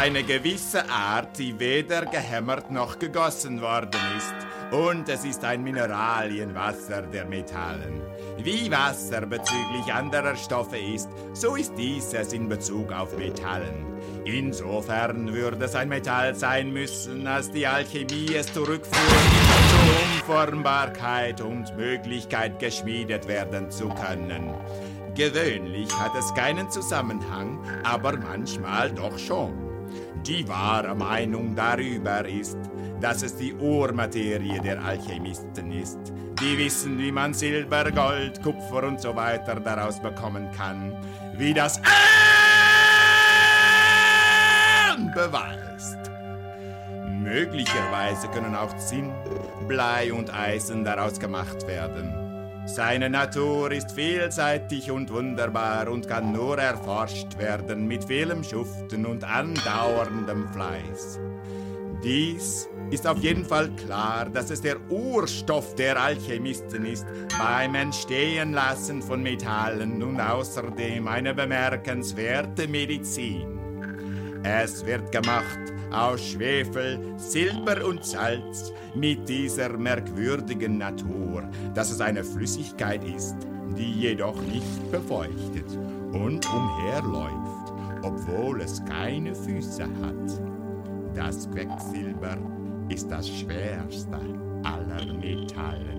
eine gewisse Art, die weder gehämmert noch gegossen worden ist. Und es ist ein Mineralienwasser der Metallen. Wie Wasser bezüglich anderer Stoffe ist, so ist dieses in Bezug auf Metallen. Insofern würde es ein Metall sein müssen, als die Alchemie es zurückführt, zur Umformbarkeit und Möglichkeit geschmiedet werden zu können. Gewöhnlich hat es keinen Zusammenhang, aber manchmal doch schon. Die wahre Meinung darüber ist, dass es die Urmaterie der Alchemisten ist. Die wissen, wie man Silber, Gold, Kupfer und so weiter daraus bekommen kann. Wie das beweist. Möglicherweise können auch Zinn, Blei und Eisen daraus gemacht werden. Seine Natur ist vielseitig und wunderbar und kann nur erforscht werden mit vielem Schuften und andauerndem Fleiß. Dies ist auf jeden Fall klar, dass es der Urstoff der Alchemisten ist, beim Entstehenlassen von Metallen und außerdem eine bemerkenswerte Medizin. Es wird gemacht aus Schwefel, Silber und Salz mit dieser merkwürdigen Natur, dass es eine Flüssigkeit ist, die jedoch nicht befeuchtet und umherläuft, obwohl es keine Füße hat. Das Quecksilber ist das schwerste aller Metalle.